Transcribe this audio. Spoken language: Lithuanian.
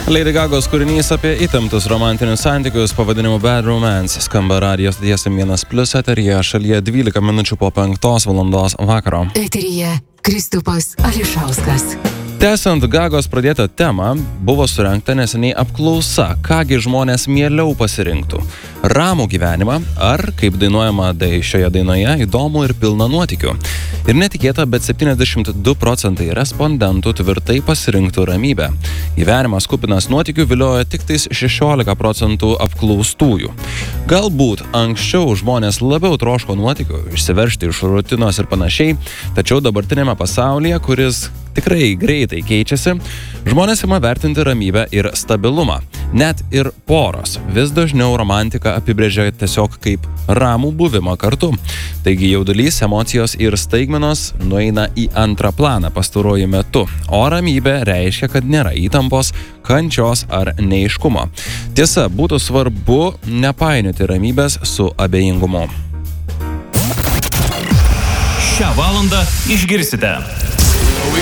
Lady Gagos kūrinys apie įtemptus romantinius santykius pavadinimu Bad Romance skamba radijo stoties M1+ eteryje šalyje 12 minučių po 5 valandos vakaro. Eteryje Kristupas Ališauskas. Tęsiant Gagos pradėtą temą, buvo surengta neseniai apklausa, kągi žmonės mieliau pasirinktų. Ramų gyvenimą ar, kaip dainuojama šioje dainoje, įdomų ir pilną nuotykių. Ir netikėta, bet 72% respondentų tvirtai pasirinktų ramybę. Gyvenimas kupinas nuotykių vilioja tik tais 16% apklaustųjų. Galbūt anksčiau žmonės labiau troško nuotykių, išsiveržti iš rutinos ir panašiai, tačiau dabartinėme pasaulyje, kuris tikrai greitai keičiasi, žmonės ima vertinti ramybę ir stabilumą. Net ir poros vis dažniau romantiką apibrėžia tiesiog kaip ramų buvimą kartu. Taigi jaudulys, emocijos ir staigmenos nueina į antrą planą pastaruoju metu, o ramybė reiškia, kad nėra įtampos, kančios ar neaiškumo. Tiesa, būtų svarbu nepainioti ramybės su abejingumu. Šią valandą išgirsite.